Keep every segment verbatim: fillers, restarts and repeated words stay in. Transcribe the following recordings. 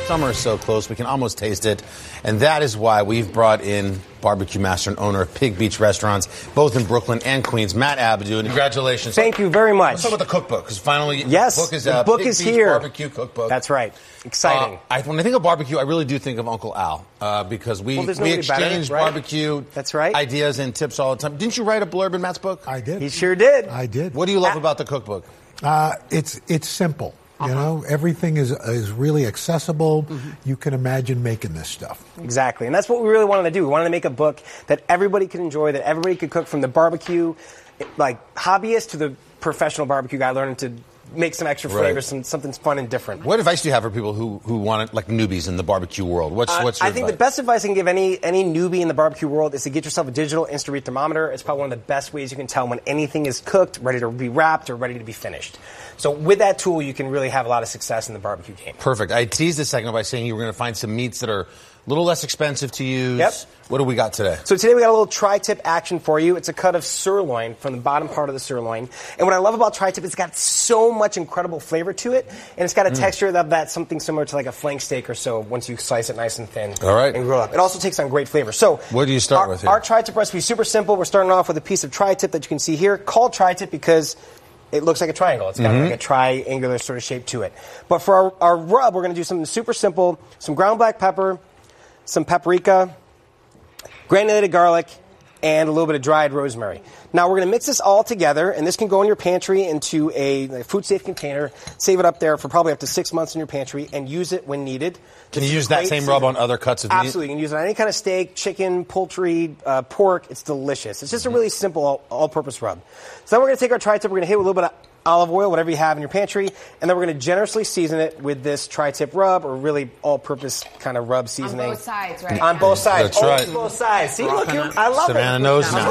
Summer is so close, we can almost taste it. And that is why we've brought in barbecue master and owner of Pig Beach Restaurants, both in Brooklyn and Queens, Matt Abadou. And congratulations. Thank you very much. Let's talk about the cookbook, because finally yes, the book is, the uh, book Pig is Beach here. Barbecue Cookbook. That's right. Exciting. Uh, I, when I think of barbecue, I really do think of Uncle Al, uh, because we, well, we exchange right? barbecue That's right. ideas and tips all the time. Didn't you write a blurb in Matt's book? I did. He sure did. I did. What do you love uh, about the cookbook? Uh, it's it's simple. You know, everything is is really accessible. Mm-hmm. You can imagine making this stuff. Exactly. And that's what we really wanted to do. We wanted to make a book that everybody could enjoy, that everybody could cook, from the barbecue, like, hobbyist to the professional barbecue guy learning to make some extra flavors, right. some something fun and different. What advice do you have for people who, who want to, like, newbies in the barbecue world? What's, uh, what's your I think advice? the best advice I can give any any newbie in the barbecue world is to get yourself a digital InstaRead thermometer. It's probably one of the best ways you can tell when anything is cooked, ready to be wrapped, or ready to be finished. So with that tool, you can really have a lot of success in the barbecue game. Perfect. I teased a second by saying you were going to find some meats that are a little less expensive to use. Yep. What do we got today? So today we got a little tri-tip action for you. It's a cut of sirloin from the bottom part of the sirloin. And what I love about tri-tip is it's got so much incredible flavor to it, and it's got a mm. texture that, that's something similar to like a flank steak or so once you slice it nice and thin. All right. And grill up. It also takes on great flavor. So what do you start our, with here? Our tri-tip recipe is super simple. We're starting off with a piece of tri-tip that you can see here, called tri-tip because it looks like a triangle. It's got mm-hmm. like a triangular sort of shape to it. But for our, our rub, we're going to do something super simple. Some ground black pepper, some paprika, granulated garlic, and a little bit of dried rosemary. Now, we're going to mix this all together, and this can go in your pantry into a, a food-safe container. Save it up there for probably up to six months in your pantry, and use it when needed. Can you use that same rub on other cuts of meat? Absolutely. You can use it on any kind of steak, chicken, poultry, uh, pork. It's delicious. It's just a really simple all- all-purpose rub. So then we're going to take our tri-tip. We're going to hit with a little bit of olive oil, whatever you have in your pantry, and then we're going to generously season it with this tri-tip rub, or really all-purpose kind of rub seasoning. On both sides, right? On both sides. That's right. On both sides. See, look, you, I love Savannah it. knows now.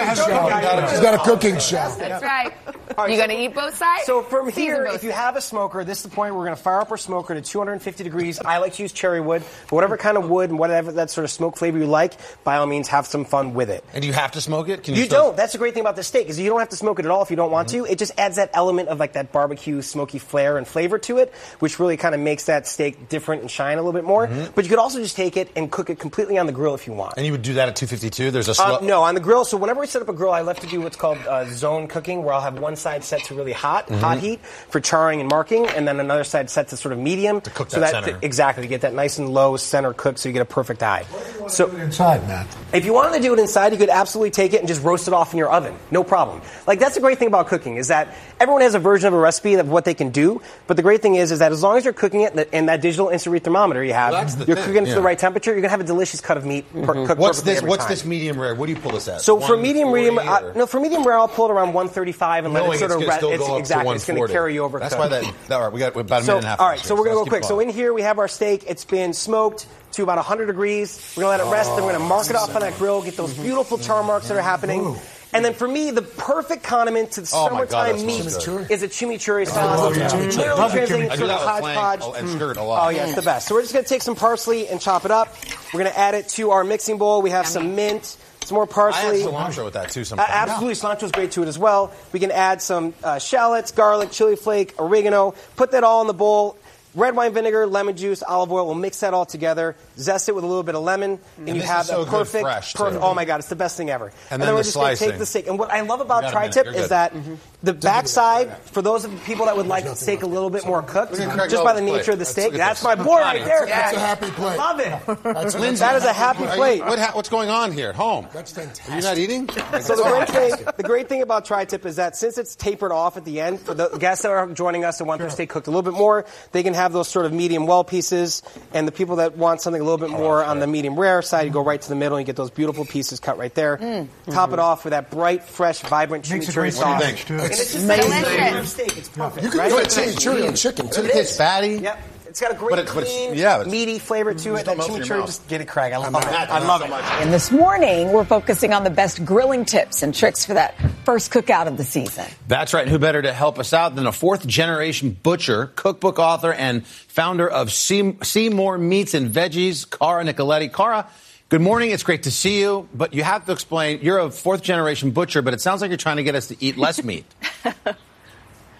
He's got a cooking show. That's right. You going to eat both sides? So from Season here, both if you sides. have a smoker, this is the point where we're going to fire up our smoker to two hundred fifty degrees. I like to use cherry wood, but whatever kind of wood and whatever that sort of smoke flavor you like, by all means, have some fun with it. And do you have to smoke it? Can you You still... don't. That's the great thing about the steak, is you don't have to smoke it at all if you don't want mm-hmm. to. It just adds that element of like that barbecue smoky flair and flavor to it, which really kind of makes that steak different and shine a little bit more. Mm-hmm. But you could also just take it and cook it completely on the grill if you want. And you would do that at two fifty-two? There's a slow... Uh, no, on the grill. So whenever we set up a grill, I love to do what's called uh, zone cooking, where I'll have one side set to really hot, mm-hmm. hot heat for charring and marking, and then another side set to sort of medium. To cook so that, that center. Th- exactly, to get that nice and low center cook so you get a perfect eye. So do it inside, Matt. If you wanted to do it inside, you could absolutely take it and just roast it off in your oven. No problem. Like, that's the great thing about cooking, is that everyone has a version of a recipe of what they can do, but the great thing is is that as long as you're cooking it in that digital InstaRead thermometer you have, well, you're thing. cooking it yeah. to the right temperature, you're going to have a delicious cut of meat mm-hmm. per- cooked What's perfectly this? every What's time. this medium rare? What do you pull this at? So for medium medium, uh, or? no, for medium rare, I'll pull it around one thirty-five and let Knowing it sort it's of gonna re- still it's, go up exactly. to It's going to carry you over. That's cook. why that. All right, we got about a so, minute and a half. All right, so we're going to go quick. Going. So in here we have our steak. It's been smoked to about one hundred degrees. We're going to let it rest. Oh, then we're going to mark it off on that grill. Get those beautiful char marks that are happening. Ooh. And then for me, the perfect condiment to the oh summertime God, meat good. is a chimichurri sauce. Oh, yeah. Literally translating I sort of hodgepodge. Oh, and skirt a lot. Oh, yeah, it's the best. So we're just going to take some parsley and chop it up. We're going to add it to our mixing bowl. We have some mint, some more parsley. I add cilantro with that, too, sometimes. Uh, absolutely. Cilantro is great to it as well. We can add some uh, shallots, garlic, chili flake, oregano. Put that all in the bowl. Red wine vinegar, lemon juice, olive oil. We'll mix that all together. Zest it with a little bit of lemon, and, and you this have is so a perfect, fresh, perfect. Oh my God, it's the best thing ever. And, and then, then we're the just going to slicing. take the steak. And what I love about a tri-tip minute. You're is good. that Mm-hmm. the backside, for those of the people that would like the steak a little bit more cooked, just by the nature of the steak, that's my boy right there. That's a happy plate. Love it. That's, that's that is a happy plate. What ha- what's going on here at home? That's fantastic. Are you not eating? So the great thing, the great thing about tri-tip is that since it's tapered off at the end, for the guests that are joining us and want their steak cooked a little bit more, they can have those sort of medium well pieces. And the people that want something a little bit more on the medium rare side, you go right to the middle and you get those beautiful pieces cut right there. Mm. Top mm-hmm. it off with that bright, fresh, vibrant chimichurri sauce. What do you think? And it's just amazing. steak. It's perfect. You can right? do it chimichurri on chicken, too. It is fatty. Yep. It's got a great, but it, but clean, yeah, but meaty flavor to it. That chimichurri, just get it, Craig. I love it. I love it. And this morning, we're focusing on the best grilling tips and tricks for that first cookout of the season. That's right. And who better to help us out than a fourth-generation butcher, cookbook author, and founder of Seymour Meats and Veggies, Cara Nicoletti. Cara, good morning. It's great to see you. But you have to explain, you're a fourth-generation butcher, but it sounds like you're trying to get us to eat less meat.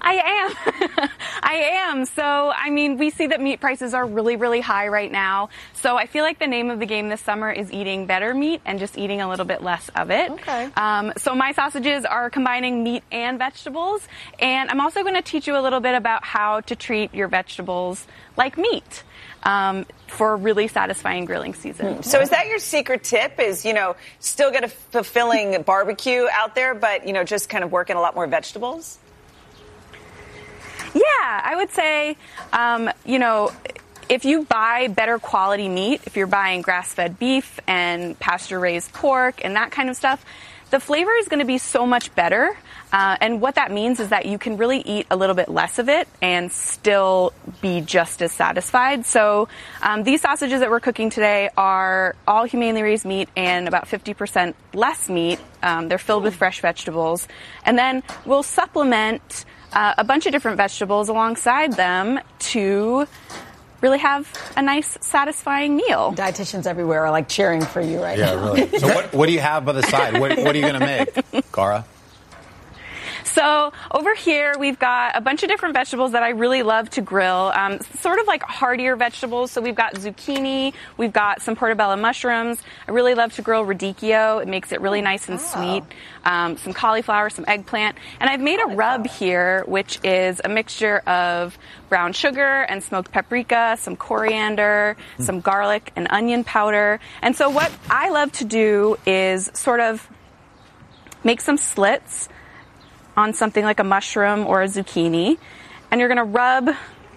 I am. I am. So, I mean, we see that meat prices are really, really high right now. So I feel like the name of the game this summer is eating better meat and just eating a little bit less of it. Okay. Um, so my sausages are combining meat and vegetables. And I'm also going to teach you a little bit about how to treat your vegetables like meat. Um, for a really satisfying grilling season. So is that your secret tip, is, you know, still get a fulfilling barbecue out there, but, you know, just kind of work in a lot more vegetables? Yeah, I would say, um, you know, if you buy better quality meat, if you're buying grass-fed beef and pasture-raised pork and that kind of stuff, the flavor is going to be so much better. Uh, and what that means is that you can really eat a little bit less of it and still be just as satisfied. So um, these sausages that we're cooking today are all humanely raised meat and about fifty percent less meat. Um, they're filled with fresh vegetables. And then we'll supplement uh, a bunch of different vegetables alongside them to really have a nice, satisfying meal. Dietitians everywhere are like cheering for you right Yeah, now. really. So what, what do you have by the side? What, what are you going to make, Cara? So over here, we've got a bunch of different vegetables that I really love to grill, um, sort of like heartier vegetables. So we've got zucchini, we've got some portobello mushrooms. I really love to grill radicchio. It makes it really nice and sweet. Um, some cauliflower, some eggplant. And I've made a rub here, which is a mixture of brown sugar and smoked paprika, some coriander, some garlic and onion powder. And so what I love to do is sort of make some slits on something like a mushroom or a zucchini, and you're going to rub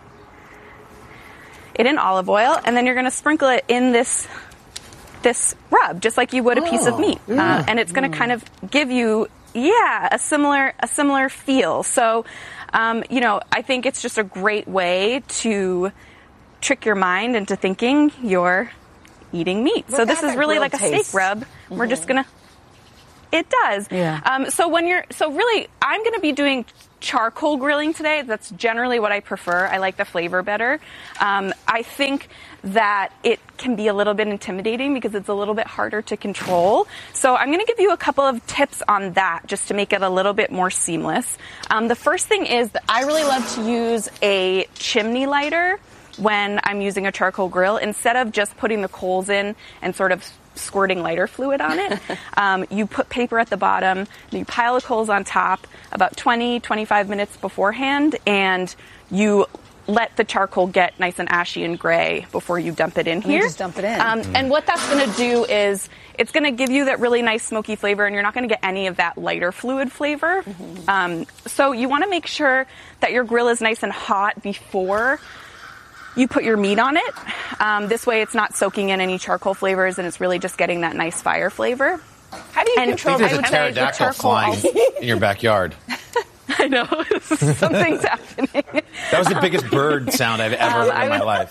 it in olive oil, and then you're going to sprinkle it in this this rub, just like you would a piece of meat, uh, and it's going to kind of give you, yeah, a similar a similar feel. So, um, you know, I think it's just a great way to trick your mind into thinking you're eating meat. Look so this how is that really grill like a tastes. steak rub. Mm-hmm. We're just going to It does. Yeah. Um, so when you're, so really, I'm going to be doing charcoal grilling today. That's generally what I prefer. I like the flavor better. Um, I think that it can be a little bit intimidating because it's a little bit harder to control. So I'm going to give you a couple of tips on that just to make it a little bit more seamless. Um, the first thing is that I really love to use a chimney lighter when I'm using a charcoal grill instead of just putting the coals in and sort of squirting lighter fluid on it. Um, you put paper at the bottom, you pile the coals on top about twenty, twenty-five minutes beforehand, and you let the charcoal get nice and ashy and gray before you dump it in here. You just dump it in. Um, mm. And what that's going to do is it's going to give you that really nice smoky flavor, and you're not going to get any of that lighter fluid flavor. Mm-hmm. Um, so you want to make sure that your grill is nice and hot before you put your meat on it. Um, this way it's not soaking in any charcoal flavors, and it's really just getting that nice fire flavor. How do you and control I think I there's would a say the pterodactyl charcoal flying also- in your backyard. I know. Something's happening. That was the biggest bird sound I've ever Um, heard in my would- life.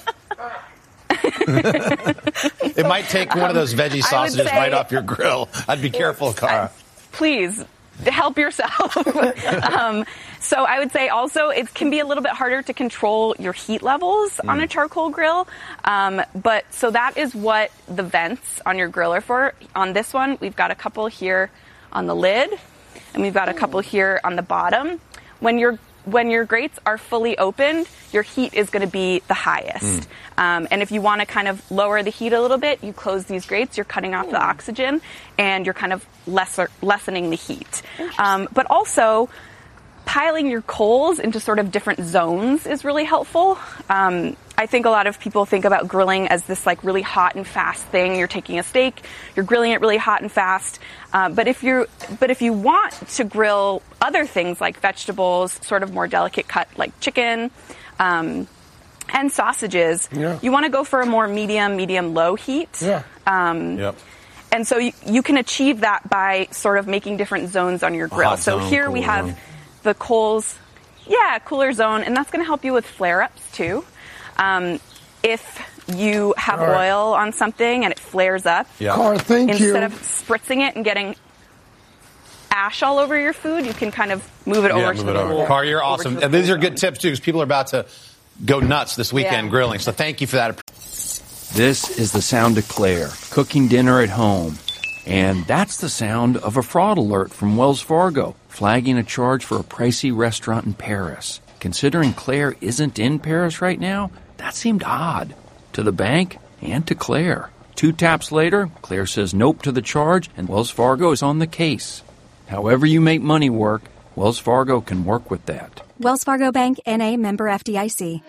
It might take one of those veggie sausages say- right off your grill. I'd be careful, Cara. Please help yourself. um, so I would say also it can be a little bit harder to control your heat levels mm. on a charcoal grill. Um, but so that is what the vents on your grill are for. On this one, we've got a couple here on the lid, and we've got a couple here on the bottom. When your when your grates are fully opened, your heat is going to be the highest. Mm. Um, and if you want to kind of lower the heat a little bit, you close these grates, you're cutting off the oxygen, and you're kind of lesser, lessening the heat. Um, but also, piling your coals into sort of different zones is really helpful. Um, I think a lot of people think about grilling as this like really hot and fast thing. You're taking a steak, you're grilling it really hot and fast. Uh, but if you but if you want to grill other things like vegetables, sort of more delicate cut like chicken, um, and sausages, yeah. you want to go for a more medium, medium low heat. Yeah. Um, yep. And so you, you can achieve that by sort of making different zones on your grill. Hot So zone, here we cooler have zone. the coals, yeah, cooler zone, and that's going to help you with flare-ups too. Um, if you have All right. oil on something and it flares up, Yeah. Cara, thank instead you. of spritzing it and getting ash all over your food, you can kind of move it Yeah, over move to it the over. cool- Cara, you're over awesome. to the And these cool are good zone. tips, too, because people are about to go nuts this weekend Yeah. grilling. So thank you for that. This is the sound of Claire, cooking dinner at home. And that's the sound of a fraud alert from Wells Fargo. flagging a charge for a pricey restaurant in Paris. Considering Claire isn't in Paris right now, that seemed odd. To the bank and to Claire. Two taps later, Claire says nope to the charge, and Wells Fargo is on the case. However you make money work, Wells Fargo can work with that. Wells Fargo Bank, N A, member F D I C.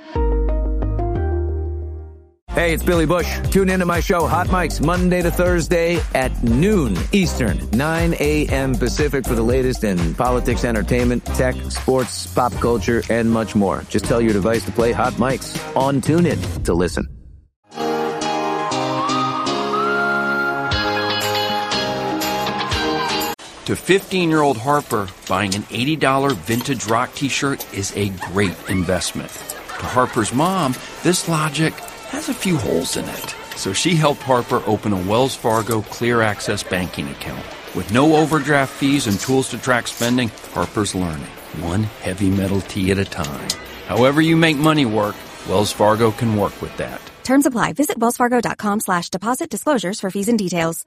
Hey, it's Billy Bush. Tune into my show, Hot Mics, Monday to Thursday at noon Eastern, nine a.m. Pacific for the latest in politics, entertainment, tech, sports, pop culture, and much more. Just tell your device to play Hot Mics on TuneIn to listen. To fifteen-year-old Harper, buying an eighty dollars vintage rock t-shirt is a great investment. To Harper's mom, this logic has a few holes in it. So she helped Harper open a Wells Fargo Clear Access banking account. With no overdraft fees and tools to track spending, Harper's learning, one heavy metal tee at a time. However you make money work, Wells Fargo can work with that. Terms apply. Visit wellsfargo.com slash deposit disclosures for fees and details.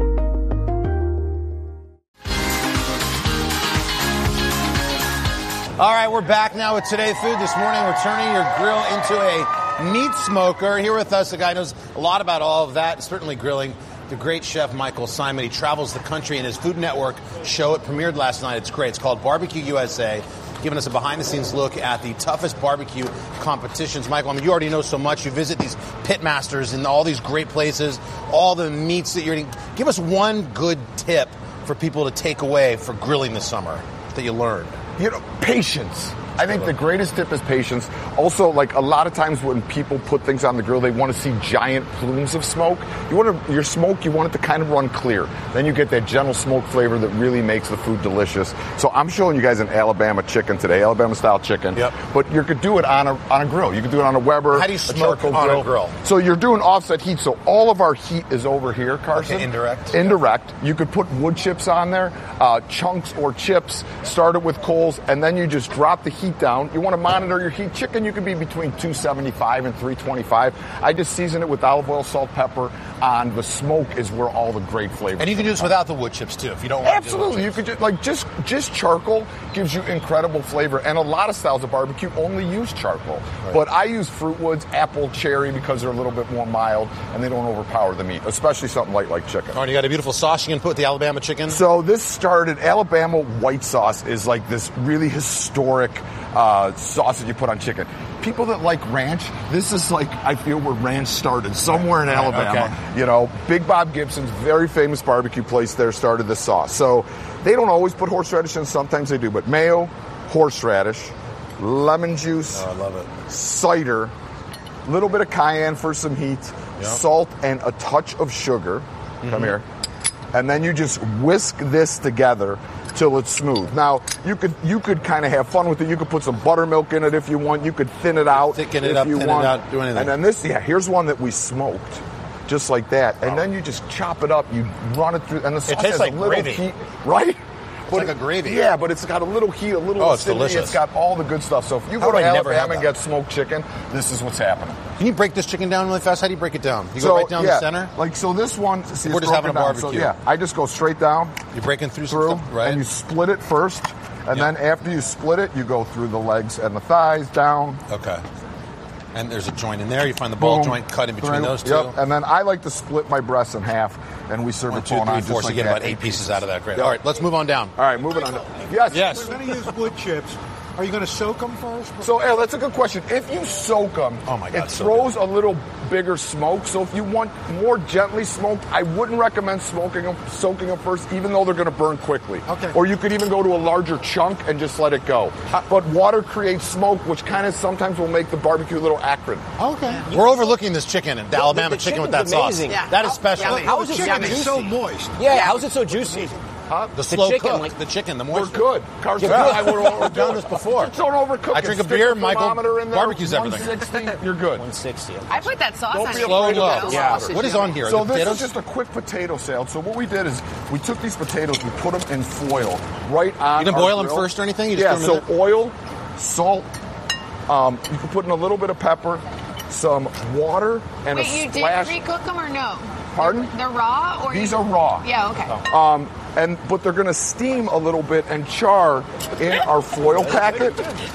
All right, we're back now with Today Food. This morning, we're turning your grill into a meat smoker. Here with us, a guy who knows a lot about all of that, certainly grilling, the great chef Michael Symon. He travels the country in his Food Network show. It premiered last night. It's great. It's called Barbecue U S A, giving us a behind-the-scenes look at the toughest barbecue competitions. Michael, I mean, you already know so much. You visit these pit masters in all these great places, all the meats that you're eating. Give us one good tip for people to take away for grilling this summer that you learned. You know, patience. I think the greatest tip is patience. Also, like a lot of times when people put things on the grill, they want to see giant plumes of smoke. You want to, your smoke, you want it to kind of run clear. Then you get that gentle smoke flavor that really makes the food delicious. So I'm showing you guys an Alabama chicken today, Alabama style chicken. Yep. But you could do it on a on a grill. You could do it on a Weber. How do you smoke a on grill. a grill? So you're doing offset heat. So all of our heat is over here, Carson. Okay, indirect. Indirect. You could put wood chips on there, uh, chunks or chips. Start it with coals, and then you just drop the heat down. You want to monitor your heat. Chicken, you can be between two seventy-five and three twenty-five. I just season it with olive oil, salt, pepper. On the smoke is where all the great flavor. And you can do this without the wood chips too, if you don't want Absolutely. to. You could just, like just just charcoal gives you incredible flavor, and a lot of styles of barbecue only use charcoal. Right. But I use fruit woods, apple, cherry because they're a little bit more mild and they don't overpower the meat, especially something light like chicken. All right, you got a beautiful sauce you can put with the Alabama chicken. So this started Alabama white sauce is like this really historic uh, sauce that you put on chicken. People that like ranch, this is like, I feel where ranch started, somewhere in Alabama. Okay. You know, Big Bob Gibson's very famous barbecue place there started this sauce. So they don't always put horseradish in, sometimes they do, but mayo, horseradish, lemon juice, oh, I love it. Cider, a little bit of cayenne for some heat, yep. Salt, and a touch of sugar. Mm-hmm. Come here. And then you just whisk this together till it's smooth. Now, you could you could kind of have fun with it. You could put some buttermilk in it if you want. You could thin it out Thicken it if up, you thin want. it out, do anything. And then this, yeah, here's one that we smoked, just like that. And oh. then you just chop it up. You run it through, and the sauce it tastes has like a little gravy. heat, right? It's but like a gravy. Yeah, but it's got a little heat, a little oh, it's acidity. delicious. It's got all the good stuff. So if you How go to I never Alabama and that? get smoked chicken, this is what's happening. Can you break this chicken down really fast? How do you break it down? You so, go right down yeah, the center? Like, so this one, see, we're it's just having a down. barbecue. So, yeah, I just go straight down. You're breaking through, through some stuff, right? And you split it first. And yep. then after you split it, you go through the legs and the thighs down. Okay. And there's a joint in there. You find the ball Boom. joint cut in between Right. those two. Yep. And then I like to split my breasts in half, and we serve One, it two, bone three, on four. just So like you get that. about eight pieces out of that. Great. Yep. All right, let's move on down. All right, moving on. Yes. Yes. We're going to use wood chips. Are you going to soak them first? So, Al, that's a good question. If you soak them, oh my God, it so throws good. a little bigger smoke. So if you want more gently smoked, I wouldn't recommend smoking them, soaking them first, even though they're going to burn quickly. Okay. Or you could even go to a larger chunk and just let it go. But water creates smoke, which kind of sometimes will make the barbecue a little acrid. Okay. We're overlooking this chicken, the Alabama the chicken with that amazing. sauce. Yeah. That is special. Yeah, how is it chicken so is so moist. Yeah, yeah, how's it so juicy? Huh? The slow chicken, cook, like- the chicken, the We're moisture. good. Carson, Yeah. I would We've done this before. Just don't overcook I it. drink a Stick beer, the Michael thermometer in there, barbecues everything. one sixty, you're good. one sixty. I put that sauce Don't on be it. Slow afraid low. of the Yeah. sausage. What is on here? So the this potatoes? is just a quick potato salad. So what we did is we took these potatoes, we put them in foil right on. You didn't our boil them grill. first or anything? You just Yeah. threw them So in oil, salt. Um, you can put in a little bit of pepper, some water, and Wait, a you splash. did pre-cook them or no? Pardon? They're raw or These you... are raw. Yeah, okay. Um, and but they're going to steam a little bit and char in our foil packet.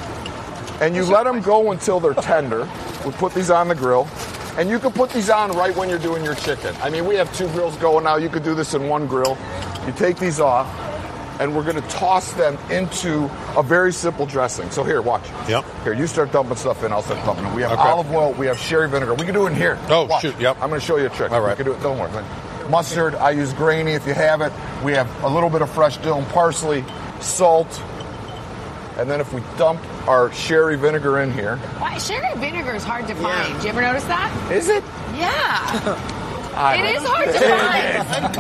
And you let them go until they're tender. We put these on the grill. And you can put these on right when you're doing your chicken. I mean, we have two grills going now. You could do this in one grill. You take these off, and we're going to toss them into a very simple dressing. So here, watch. Yep. Here, you start dumping stuff in. I'll start dumping it. We have Okay. olive oil. We have sherry vinegar. We can do it in here. Oh, watch. shoot. Yep. I'm going to show you a trick. All right. We can do it. Don't worry. Mustard. I use grainy if you have it. We have a little bit of fresh dill and parsley, salt. And then if we dump our sherry vinegar in here. Why, sherry vinegar is hard to find. Do you ever notice that? Is it? Yeah. I It is hard to find.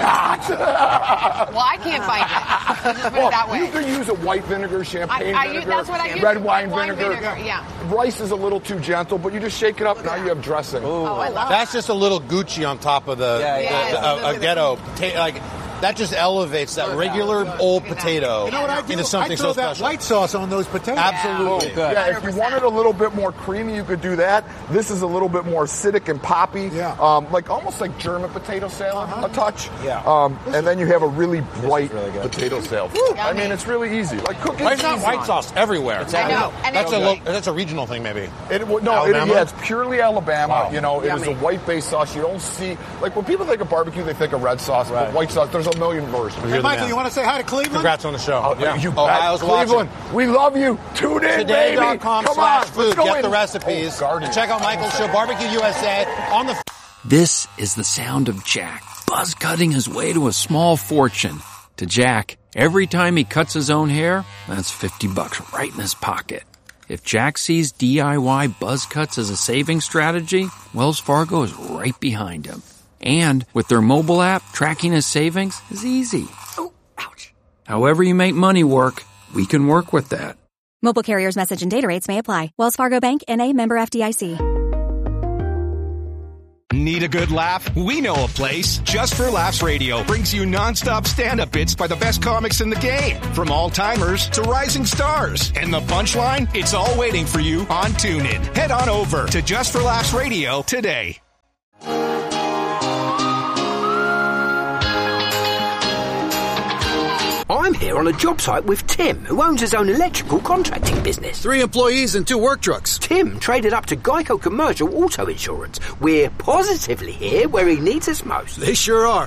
Well, I can't find it. Let's put Well, it that way. you can use a white vinegar, champagne I- I use- vinegar, that's what I use, red wine, red wine vinegar. vinegar, yeah. Rice is a little too gentle, but you just shake it up. Now you have dressing. Oh, I love That's just a little Gucci on top of the, Yeah, the- yeah. the- a, a ghetto. Ta- like that just elevates that regular old potato You know what I do? into something I throw so that special. white sauce on those potatoes. Absolutely. Yeah, if you wanted a little bit more creamy, you could do that. This is a little bit more acidic and poppy, Yeah. um, like almost like German potato salad, Uh-huh. a touch. Yeah. Um, and then you have a really bright really good. potato salad. Woo! I mean, it's really easy. Like cooking. Why is not white sauce everywhere? I know. And That's it- a lo- that's a regional thing, maybe. It, well, no, it, Alabama? yeah, it's purely Alabama. Wow. You know, it is a white-based sauce. You don't see, like when people think of barbecue, they think of red sauce, but Right. white sauce. There's a million versions. Hey, Michael, you want to say hi to Cleveland? Congrats on the show. Oh, yeah. You Ohio's bet. Cleveland, watching. we love you. Tune in, Today dot baby. com Come slash on, food. let's go Get in. the recipes. Oh, Guardian. And check out Michael's show, Barbecue U S A, on the. This is the sound of Jack, buzz cutting his way to a small fortune. To Jack, every time he cuts his own hair, that's fifty bucks right in his pocket. If Jack sees D I Y buzz cuts as a saving strategy, Wells Fargo is right behind him. And with their mobile app, tracking his savings is easy. Oh, ouch. However you make money work, we can work with that. Mobile carriers' message and data rates may apply. Wells Fargo Bank, N A, member F D I C. Need a good laugh? We know a place. Just for Laughs Radio brings you nonstop stand-up bits by the best comics in the game. From all-timers to rising stars. And the punchline? It's all waiting for you on TuneIn. Head on over to Just for Laughs Radio today. I'm here on a job site with Tim, who owns his own electrical contracting business. Three employees and two work trucks. Tim traded up to Geico Commercial Auto Insurance. We're positively here where he needs us most. They sure are.